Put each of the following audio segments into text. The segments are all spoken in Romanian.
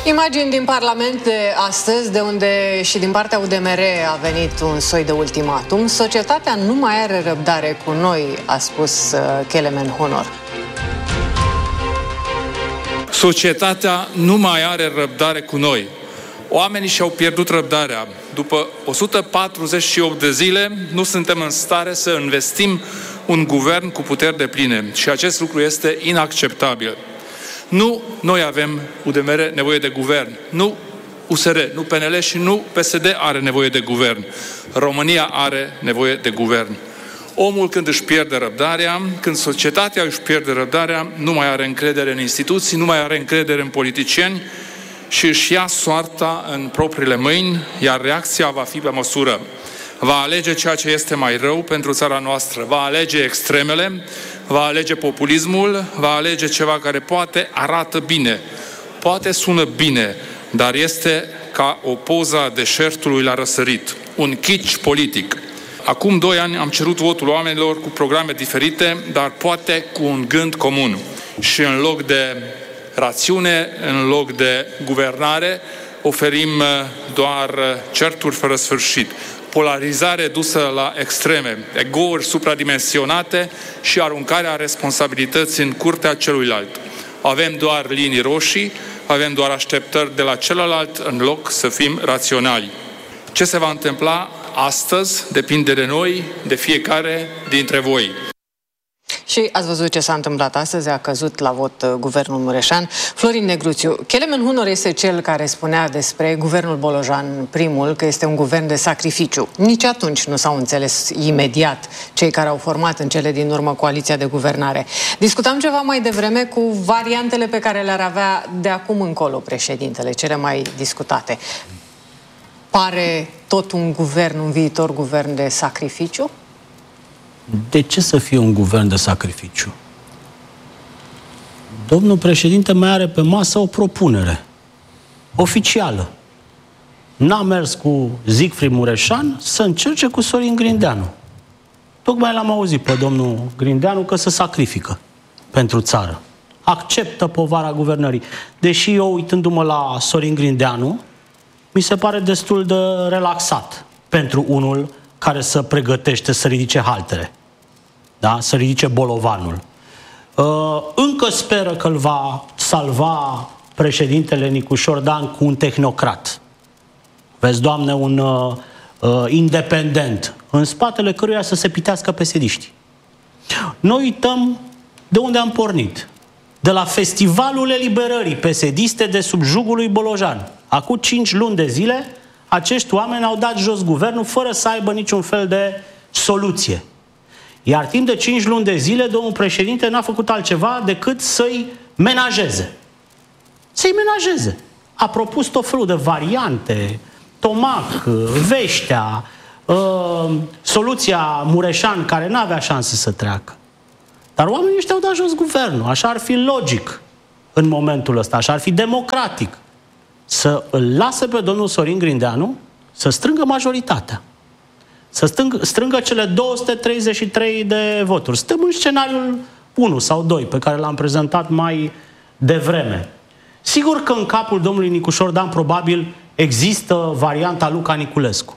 Imagini din Parlament de astăzi, de unde și din partea UDMR a venit un soi de ultimatum. Societatea nu mai are răbdare cu noi, a spus Kelemen Honor. Societatea nu mai are răbdare cu noi. Oamenii și-au pierdut răbdarea. După 148 de zile, nu suntem în stare să investim un guvern cu puteri depline. Și acest lucru este inacceptabil. Nu noi avem, UDMR, nevoie de guvern. Nu USR, nu PNL și nu PSD are nevoie de guvern. România are nevoie de guvern. Omul când își pierde răbdarea, când societatea își pierde răbdarea, nu mai are încredere în instituții, nu mai are încredere în politicieni și își ia soarta în propriile mâini, iar reacția va fi pe măsură. Va alege ceea ce este mai rău pentru țara noastră, va alege extremele, va alege populismul, va alege ceva care poate arată bine, poate sună bine, dar este ca o poză a deșertului la răsărit, un kitsch politic. Acum 2 ani am cerut votul oamenilor cu programe diferite, dar poate cu un gând comun. Și în loc de rațiune, în loc de guvernare, oferim doar certuri fără sfârșit. Polarizare dusă la extreme, egouri supradimensionate și aruncarea responsabilității în curtea celuilalt. Avem doar linii roșii, avem doar așteptări de la celălalt în loc să fim raționali. Ce se va întâmpla astăzi depinde de noi, de fiecare dintre voi. Și ați văzut ce s-a întâmplat astăzi, a căzut la vot guvernul Mureșan. Florin Negruțiu, Kelemen Honor este cel care spunea despre guvernul Bolojan primul că este un guvern de sacrificiu. Nici atunci nu s-au înțeles imediat cei care au format în cele din urmă coaliția de guvernare. Discutam ceva mai devreme cu variantele pe care le-ar avea de acum încolo președintele, cele mai discutate. Pare tot un guvern, un viitor guvern de sacrificiu? De ce să fie un guvern de sacrificiu? Domnul președinte mai are pe masă o propunere oficială. N-a mers cu Siegfried Mureșan să încerce cu Sorin Grindeanu. Tocmai l-am auzit pe domnul Grindeanu că se sacrifică pentru țară. Acceptă povara guvernării. Deși eu, uitându-mă la Sorin Grindeanu, mi se pare destul de relaxat pentru unul care se pregătește să ridice haltele. Da? Să ridice bolovanul. Încă speră că îl va salva președintele Nicușor Dan cu un tehnocrat. Vezi, Doamne, un independent, în spatele căruia să se pitească pesediștii. Noi uităm de unde am pornit. De la Festivalul Eliberării pesediste de sub jugul lui Bolojan. Acum 5 luni de zile, acești oameni au dat jos guvernul fără să aibă niciun fel de soluție. Iar timp de 5 luni de zile, domnul președinte n-a făcut altceva decât să-i menajeze. Să-i menajeze. A propus tot felul de variante, Tomac, Veștea, soluția Mureșan, care n-avea șanse să treacă. Dar oamenii ăștia au dat jos guvernul. Așa ar fi logic în momentul ăsta, așa ar fi democratic. Să îl lasă pe domnul Sorin Grindeanu să strângă majoritatea. Să strângă cele 233 de voturi. Suntem în scenariul 1 sau 2 pe care l-am prezentat mai devreme. Sigur că în capul domnului Nicușor Dan probabil există varianta Luca Niculescu.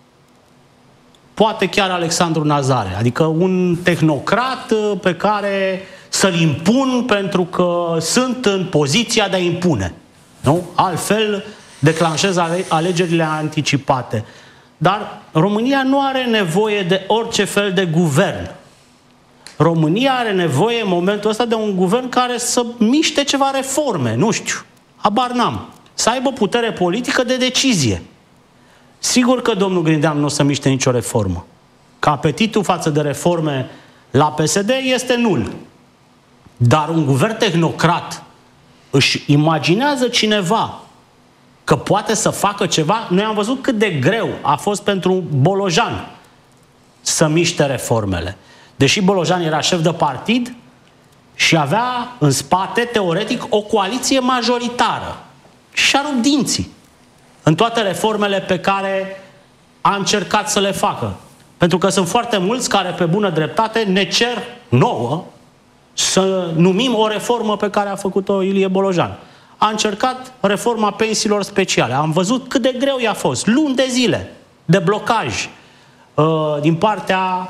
Poate chiar Alexandru Nazare. Adică un tehnocrat pe care să-l impun pentru că sunt în poziția de a impune. Nu? Altfel declanșez alegerile anticipate. Dar România nu are nevoie de orice fel de guvern. România are nevoie în momentul ăsta de un guvern care să miște ceva reforme, nu știu, habar n-am. Să aibă putere politică de decizie. Sigur că domnul Grindeanu nu o să miște nicio reformă. Că apetitul față de reforme la PSD este nul. Dar un guvern tehnocrat își imaginează cineva că poate să facă ceva. Noi am văzut cât de greu a fost pentru Bolojan să miște reformele. Deși Bolojan era șef de partid și avea în spate, teoretic, o coaliție majoritară. Și a rupt dinții în toate reformele pe care a încercat să le facă. Pentru că sunt foarte mulți care, pe bună dreptate, ne cer nouă să numim o reformă pe care a făcut-o Ilie Bolojan. a încercat reforma pensiilor speciale. Am văzut cât de greu i-a fost. Luni de zile de blocaj din partea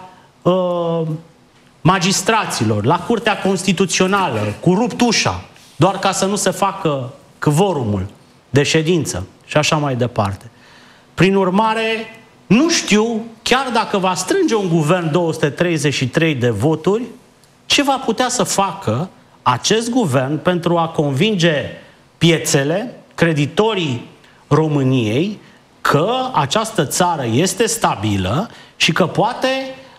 magistraților, la Curtea Constituțională, cu rupt ușa, doar ca să nu se facă quorumul de ședință și așa mai departe. Prin urmare, nu știu, chiar dacă va strânge un guvern 233 de voturi, ce va putea să facă acest guvern pentru a convinge piețele, creditorii României, că această țară este stabilă și că poate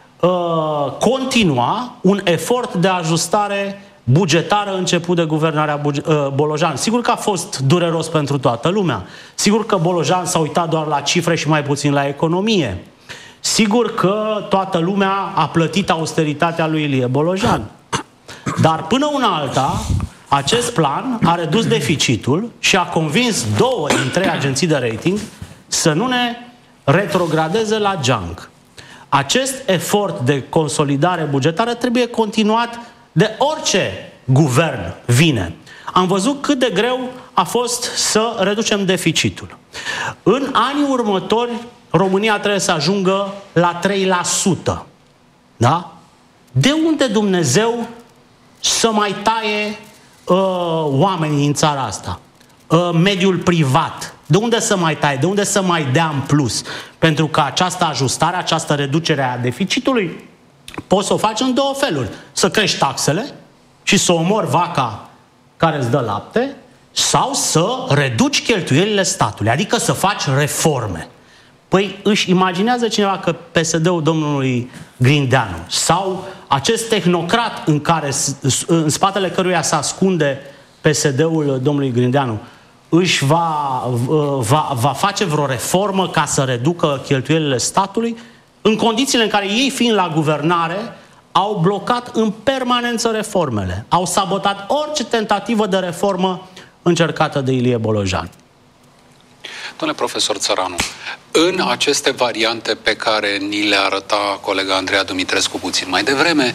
continua un efort de ajustare bugetară început de guvernarea Bolojan. Sigur că a fost dureros pentru toată lumea. Sigur că Bolojan s-a uitat doar la cifre și mai puțin la economie. Sigur că toată lumea a plătit austeritatea lui Ilie Bolojan. Dar până una alta, acest plan a redus deficitul și a convins 2 din 3 agenții de rating să nu ne retrogradeze la junk. Acest efort de consolidare bugetară trebuie continuat de orice guvern vine. Am văzut cât de greu a fost să reducem deficitul. În anii următori, România trebuie să ajungă la 3%. Da? De unde Dumnezeu să mai taie oamenii în țara asta? Mediul privat. De unde să mai taie? De unde să mai dea în plus? Pentru că această ajustare, această reducere a deficitului, poți să o faci în 2 feluri. Să crești taxele și să omori vaca care îți dă lapte, sau să reduci cheltuielile statului, adică să faci reforme. Păi își imaginează cineva că PSD-ul domnului Grindeanu sau acest tehnocrat în spatele căruia se ascunde PSD-ul domnului Grindeanu își va face vreo reformă ca să reducă cheltuielile statului, în condițiile în care ei, fiind la guvernare, au blocat în permanență reformele. Au sabotat orice tentativă de reformă încercată de Ilie Bolojan. Domnule profesor Țăranu, în aceste variante pe care ni le arăta colega Andreea Dumitrescu puțin mai devreme,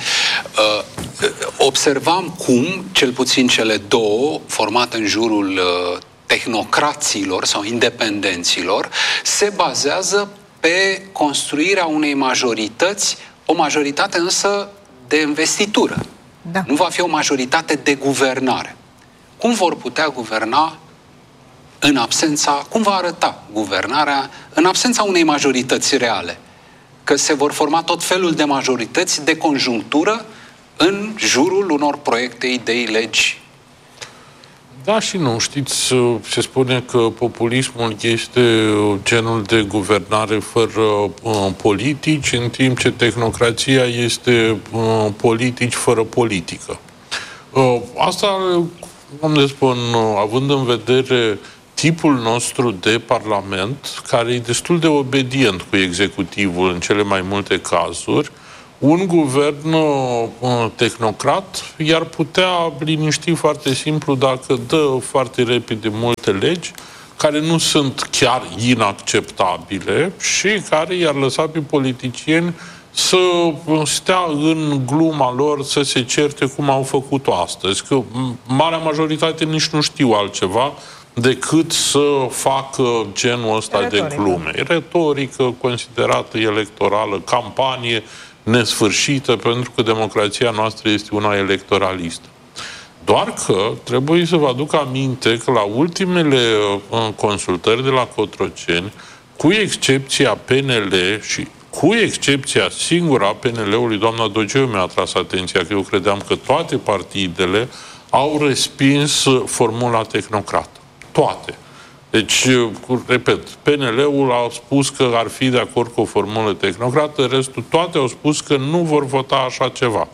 observam cum, cel puțin cele 2, formate în jurul tehnocraților sau independenților, se bazează pe construirea unei majorități, o majoritate însă de investitură. Da. Nu va fi o majoritate de guvernare. Cum vor putea guverna cum va arăta guvernarea în absența unei majorități reale? Că se vor forma tot felul de majorități de conjunctură în jurul unor proiecte, idei, legi. Da și nu. Știți, se spune că populismul este genul de guvernare fără politici, în timp ce tehnocrația este politici fără politică. Asta, cum le spun, având în vedere tipul nostru de parlament, care e destul de obedient cu executivul în cele mai multe cazuri, un guvern tehnocrat i-ar putea liniști foarte simplu dacă dă foarte repede multe legi care nu sunt chiar inacceptabile și care i-ar lăsa pe politicieni să stea în gluma lor, să se certe cum au făcut-o astăzi. Că marea majoritate nici nu știu altceva decât să facă genul ăsta de glume. Retorică considerată electorală, campanie nesfârșită, pentru că democrația noastră este una electoralistă. Doar că trebuie să vă aduc aminte că la ultimele consultări de la Cotroceni, cu excepția PNL și cu excepția singură a PNL-ului, doamna Dogeu mi-a atras atenția că eu credeam că toate partidele au respins formula tehnocrată. Toate. Deci, repet, PNL-ul a spus că ar fi de acord cu o formulă tehnocrată, restul toate au spus că nu vor vota așa ceva.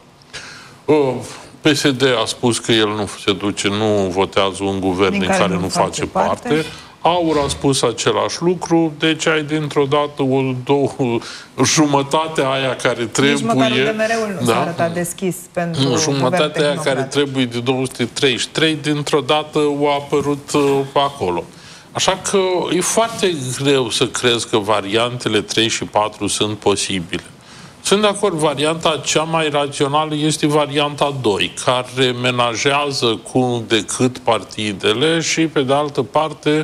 PSD a spus că el nu se duce, nu votează un guvern din care nu face parte. AUR a spus același lucru, deci ai dintr-o dată jumătatea aia care trebuie... Nici măcar UDMR-ul nu s-a arătat deschis pentru jumătatea aia care trebuie de 233, dintr-o dată a apărut acolo. Așa că e foarte greu să crezi că variantele 3 și 4 sunt posibile. Sunt de acord, varianta cea mai rațională este varianta 2, care menajează cum de cât partidele și, pe de altă parte,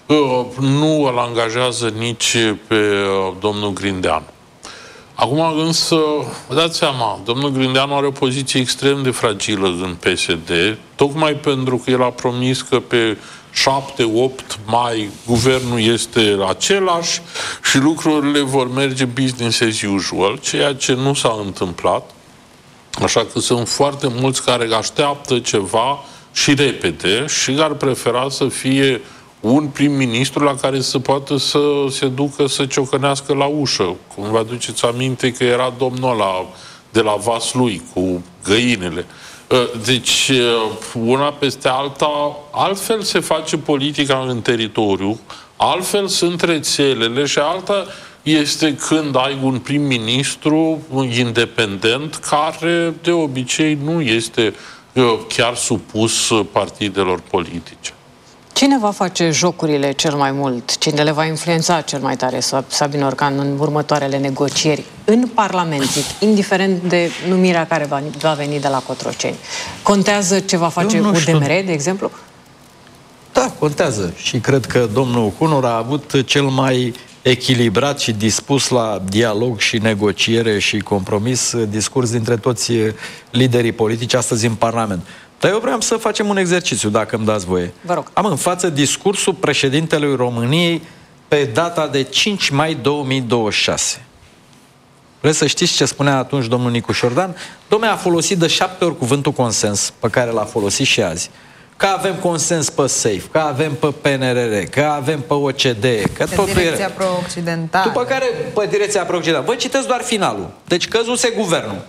nu îl angajează nici pe domnul Grindeanu. Acum însă, vă dați seama, domnul Grindeanu are o poziție extrem de fragilă în PSD, tocmai pentru că el a promis că pe 7-8 mai guvernul este același și lucrurile vor merge business as usual, ceea ce nu s-a întâmplat. Așa că sunt foarte mulți care așteaptă ceva și repede și ar prefera să fie un prim-ministru la care să poată să se ducă să ciocănească la ușă. Cum vă aduceți aminte că era domnul ăla de la Vaslui cu găinile. Deci, una peste alta, altfel se face politica în teritoriu, altfel sunt rețelele și alta este când ai un prim-ministru independent care de obicei nu este chiar supus partidelor politice. Cine va face jocurile cel mai mult? Cine le va influența cel mai tare, Sabin Orcan, în următoarele negocieri în Parlament, indiferent de numirea care va veni de la Cotroceni? Contează ce va face UDMR, de exemplu? Da, contează. Și cred că domnul Hunor a avut cel mai echilibrat și dispus la dialog și negociere și compromis discurs dintre toți liderii politici astăzi în Parlament. Dar eu vreau să facem un exercițiu, dacă îmi dați voie. Vă rog. Am în față discursul președintelui României pe data de 5 mai 2026. Vreți să știți ce spunea atunci domnul Nicu Șordan? Domnul a folosit de 7 ori cuvântul consens, pe care l-a folosit și azi. Că avem consens pe SAFE, că avem pe PNRR, că avem pe OCDE, că pe totul direcția pro-occidentală. După care, pe direcția pro-occidentală. Vă citesc doar finalul. Deci căzuse guvernul.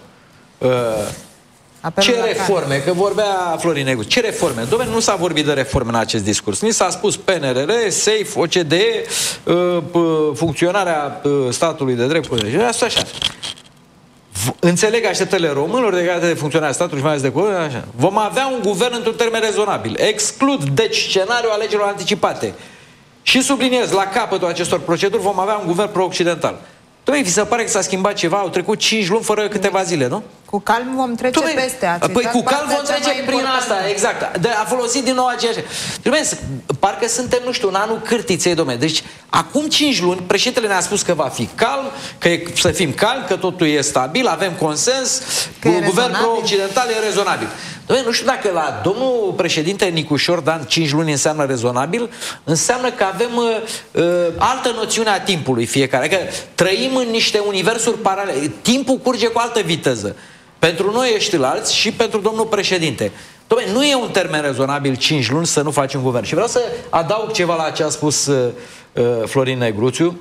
Ce reforme? Că vorbea Florin Negru. Ce reforme? Dom'le, nu s-a vorbit de reforme în acest discurs. Ni s-a spus PNRR, SAFE, OCDE, funcționarea statului de drept. Asta așa. Înțeleg așteptările românilor legate de funcționarea statului și mai ales de așa. Vom avea un guvern într-un termen rezonabil. Exclud, deci, scenariul alegerilor anticipate. Și subliniez, la capătul acestor proceduri vom avea un guvern pro-occidental. Dom'le, vi se pare că s-a schimbat ceva? Au trecut 5 luni fără câteva zile, nu? Cu calm vom trece peste acestea. Păi cu calm vom trece prin asta, exact. A folosit din nou aceeași. Parcă suntem, nu știu, în anul cârtiței, dom'le. Deci, acum 5 luni, președintele ne-a spus că va fi calm, că să fim calmi, că totul e stabil, avem consens, guvernul pro-occidental e rezonabil. Dom'le, nu știu dacă la domnul președinte Nicu Șordan 5 luni înseamnă rezonabil, înseamnă că avem altă noțiune a timpului fiecare. Că trăim în niște universuri paralele. Timpul curge cu altă viteză. Pentru noi ăștilalți și pentru domnul președinte. Dom'le, nu e un termen rezonabil 5 luni să nu faci un guvern. Și vreau să adaug ceva la ce a spus Florin Negruțiu,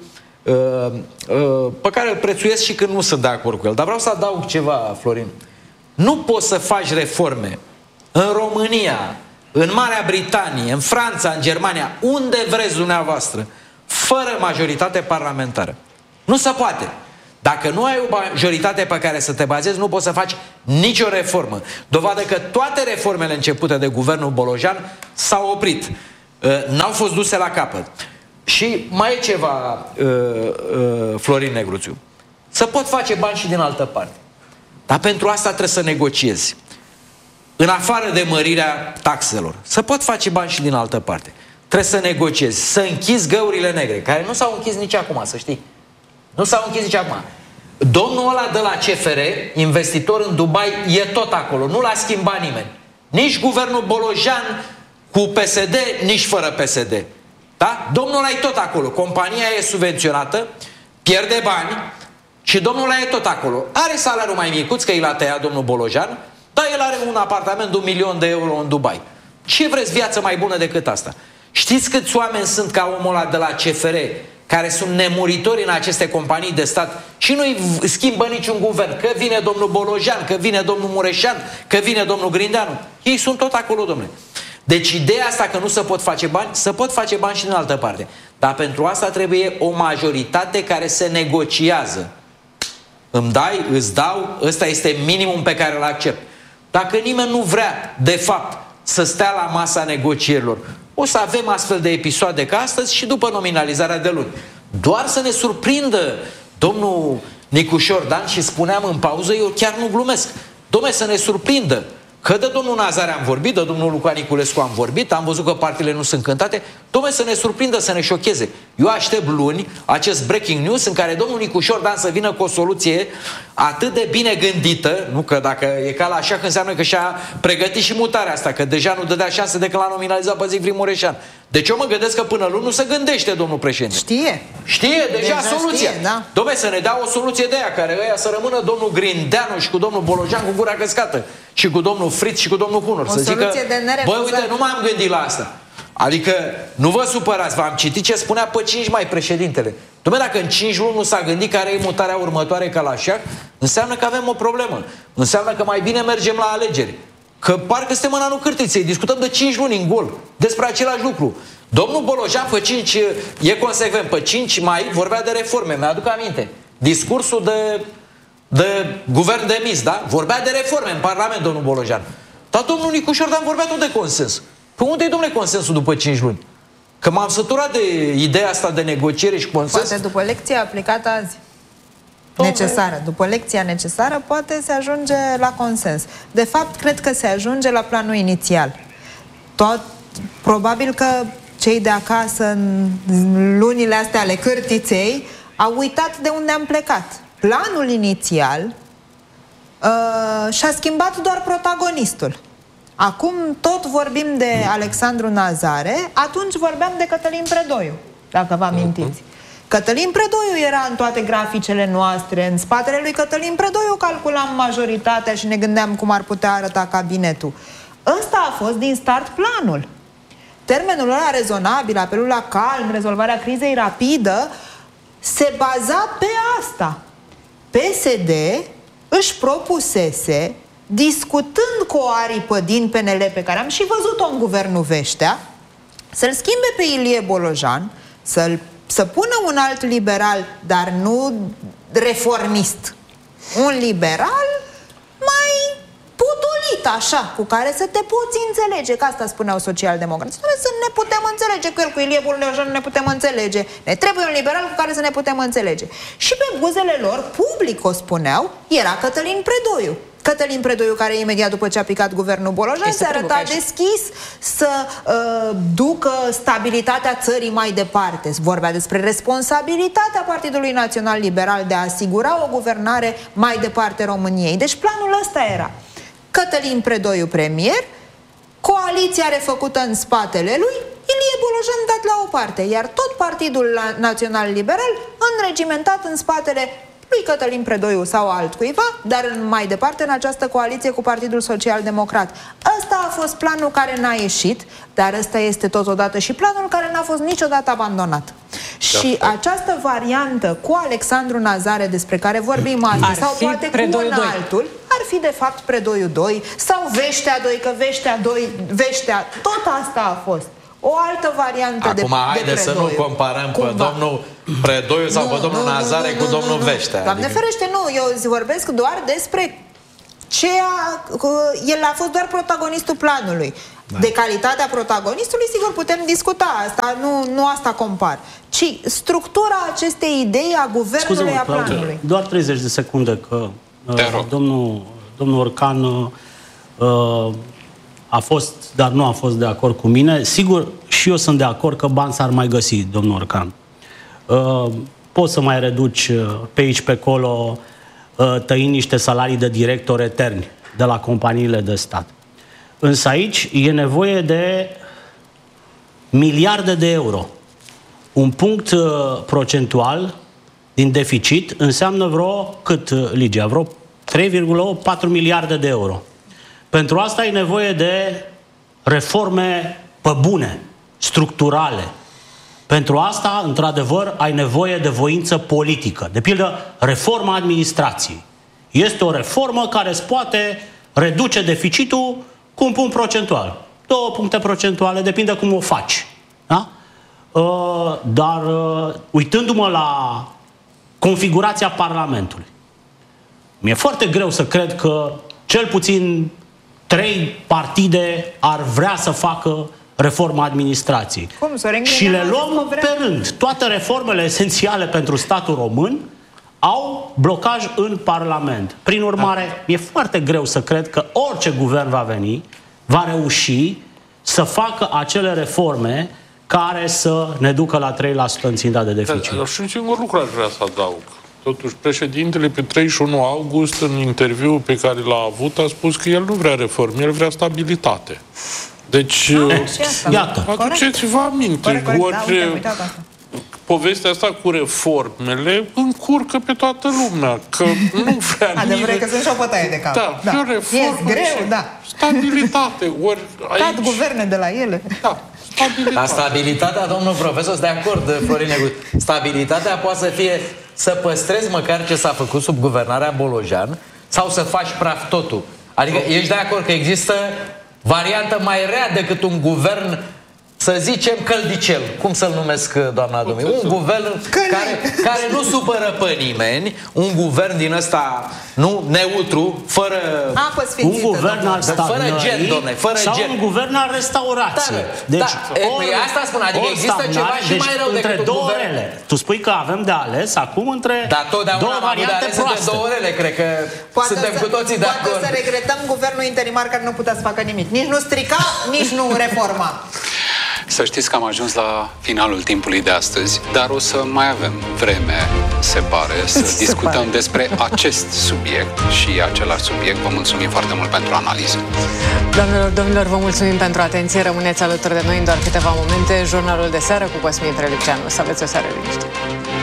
pe care îl prețuiesc și când nu sunt de acord cu el. Dar vreau să adaug ceva, Florin. Nu poți să faci reforme în România, în Marea Britanie, în Franța, în Germania, unde vreți dumneavoastră, fără majoritate parlamentară. Nu se poate. Dacă nu ai o majoritate pe care să te bazezi, nu poți să faci nicio reformă. Dovadă că toate reformele începute de guvernul Bolojan s-au oprit. N-au fost duse la capăt. Și mai e ceva, Florin Negruțiu. Să pot face bani și din altă parte. Dar pentru asta trebuie să negociezi. În afară de mărirea taxelor. Să pot face bani și din altă parte. Trebuie să negociezi. Să închizi găurile negre, care nu s-au închis nici acum, să știi. Nu s-au închis nici acum. Domnul ăla de la CFR, investitor în Dubai, e tot acolo. Nu l-a schimbat nimeni. Nici guvernul Bolojan cu PSD, nici fără PSD. Da? Domnul ăla e tot acolo. Compania e subvenționată, pierde bani și domnul ăla e tot acolo. Are salariul mai micuț, că i l-a tăiat domnul Bolojan, dar el are un apartament de 1 milion de euro în Dubai. Ce vreți viață mai bună decât asta? Știți câți oameni sunt ca omul ăla de la CFR, care sunt nemuritori în aceste companii de stat și nu-i schimbă niciun guvern? Că vine domnul Bolojan, că vine domnul Mureșan, că vine domnul Grindeanu. Ei sunt tot acolo, domnule. Deci ideea asta că nu se pot face bani, se pot face bani și din altă parte. Dar pentru asta trebuie o majoritate care se negociază. Îmi dai, îți dau, ăsta este minimum pe care îl accept. Dacă nimeni nu vrea, de fapt, să stea la masa negocierilor, o să avem astfel de episoade ca astăzi și după nominalizarea de luni. Doar să ne surprindă domnul Nicușor Dan și spuneam în pauză, eu chiar nu glumesc, dom'le, să ne surprindă că de domnul Nazare am vorbit, de domnul Luca Niculescu am vorbit, am văzut că partiile nu sunt cântate, dom'le, să ne surprindă, să ne șocheze. Eu aștept luni acest breaking news în care domnul Nicușor Dan să vină cu o soluție atât de bine gândită, nu că dacă e ca la așa, că înseamnă că și-a pregătit și mutarea asta, că deja nu dădea șanse decât l-a nominalizat pe Zicfrin Mureșan. Deci eu mă gândesc că până luni nu se gândește domnul președinte. Știe deja soluția. Da. Dom'le, să ne dea o soluție de aia, care ăia să rămână domnul Grindeanu și cu domnul Bolojan cu gura căscată. Și cu domnul Fritz și cu domnul Hunor. O să zică, băi, uite, nu m-am gândit la asta. Adică, nu vă supărați, v-am citit ce spunea pe 5 mai președintele. Dom'le, dacă în 5 luni nu s-a gândit care e mutarea următoare ca la șah, înseamnă că avem o problemă. Înseamnă că mai bine mergem la alegeri. Că parcă suntem în anul cârtiței, discutăm de 5 luni în gol despre același lucru. Domnul Bolojan pe 5, e consecvent, pe 5 mai vorbea de reforme, mi-aduc aminte. Discursul de guvern demis, da? Vorbea de reforme în Parlament, domnul Bolojan. Dar domnul Nicușor Dan vorbea tot de consens. Păi unde e, domnule, consensul după 5 luni? Că m-am săturat de ideea asta de negociere și consens. Poate după lecția aplicată azi. Necesară. După lecția necesară poate se ajunge la consens. De fapt, cred că se ajunge la planul inițial. Probabil că cei de acasă în lunile astea ale cârtiței au uitat de unde am plecat. Planul inițial și-a schimbat doar protagonistul. Acum tot vorbim de Alexandru Nazare, atunci vorbeam de Cătălin Predoiu, dacă vă amintiți. Cătălin Predoiu era în toate graficele noastre. În spatele lui Cătălin Predoiu calculam majoritatea și ne gândeam cum ar putea arăta cabinetul. Ăsta a fost din start planul. Termenul ăla rezonabil, apelul la calm, rezolvarea crizei rapidă, se baza pe asta. PSD își propusese, discutând cu o aripă din PNL pe care am și văzut-o în guvernul Veștea, să-l schimbe pe Ilie Bolojan, să pună un alt liberal, dar nu reformist. Un liberal mai putulit, așa, cu care să te poți înțelege, că asta spuneau socialdemocrații. Să ne putem înțelege cu el, cu Ilie Bolojan nu ne putem înțelege. Ne trebuie un liberal cu care să ne putem înțelege. Și pe buzele lor, public o spuneau, era Cătălin Predoiu. Cătălin Predoiu, care imediat după ce a picat guvernul Bolojan se arăta deschis să ducă stabilitatea țării mai departe. Vorbea despre responsabilitatea Partidului Național Liberal de a asigura o guvernare mai departe României. Deci planul ăsta era Cătălin Predoiu premier, coaliția refăcută în spatele lui, Ilie Bolojan dat la o parte, iar tot Partidul Național Liberal înregimentat în spatele lui Cătălin Predoiu sau altcuiva, dar mai departe în această coaliție cu Partidul Social Democrat. Ăsta a fost planul care n-a ieșit, dar ăsta este totodată și planul care n-a fost niciodată abandonat. Și această variantă cu Alexandru Nazare despre care vorbim astăzi, sau poate cu un altul, ar fi de fapt Predoiu 2 sau Veștea 2, că Veștea 2, Veștea, tot asta a fost. O altă variantă acum, haide să nu comparăm pe domnul Predoiu sau pe domnul Nazare cu domnul Veștea. Doamne ferește, nu, eu vorbesc doar despre el a fost doar protagonistul planului. Da. De calitatea protagonistului, sigur, putem discuta asta, nu asta compar, ci structura acestei idei a guvernului, a planului. Doar 30 de secunde, că domnul Orcan a fost, dar nu a fost de acord cu mine. Sigur, și eu sunt de acord că bani s-ar mai găsi, domnul Orcan. Poți să mai reduci pe aici, pe acolo, tăind niște salarii de directori eterni de la companiile de stat. Însă aici e nevoie de miliarde de euro. Un punct procentual din deficit înseamnă Ligia? Vreo 3,4 miliarde de euro. Pentru asta e nevoie de reforme pe bune, structurale. Pentru asta, într-adevăr, ai nevoie de voință politică. De pildă, reforma administrației. Este o reformă care îți poate reduce deficitul cu un punct procentual. 2 puncte procentuale, depinde cum o faci. Da? Dar, uitându-mă la configurația Parlamentului, mi-e foarte greu să cred că cel puțin 3 partide ar vrea să facă reforma administrației. Și le luăm pe rând. Toate reformele esențiale pentru statul român au blocaj în Parlament. Prin urmare, e foarte greu să cred că orice guvern va veni, va reuși să facă acele reforme care să ne ducă la 3% în ținta de deficit. Dar și un singur lucru aș vrea să adaug. Totuși, președintele pe 31 august, în interviul pe care l-a avut, a spus că el nu vrea reforme, el vrea stabilitate. Deci, iată. Aduceți-vă aminte, povestea asta cu reformele încurcă pe toată lumea, că nu vrea adevărat că sunt și o bătaie de cap. Da, reformă, greu, da. Stabilitate. Ori aici... Cad guverne de la ele. Da. La stabilitatea, domnul profesor, sunt de acord, Florin Negru. Stabilitatea poate să fie să păstrezi măcar ce s-a făcut sub guvernarea Bolojan sau să faci praf totul. Adică ești de acord că există variantă mai rea decât un guvern, să zicem, căldicel. Cum să-l numesc, doamna Dumiu? Un guvern care nu supără pe nimeni, un guvern din ăsta, nu, neutru, fără... Apă sfințită, un guvern al fără gen, domne, fără sau gen. un guvern al restaurației. Deci, asta spun, adică există ceva și mai rău decât un două guvern. rele. Tu spui că avem de ales acum între două variante proaste. Două rele, cred că suntem cu toții de acord. Poate să regretăm guvernul interimar care nu putea să facă nimic. Nici nu strica, nici nu reforma. Să știți că am ajuns la finalul timpului de astăzi, dar o să mai avem vreme, se pare, să discutăm despre acest subiect și același subiect. Vă mulțumim foarte mult pentru analiză. Doamnelor, domnilor, vă mulțumim pentru atenție. Rămâneți alături de noi în doar câteva momente. Jurnalul de seară cu Cosmin Prelipceanu. Să aveți o seară liniștită.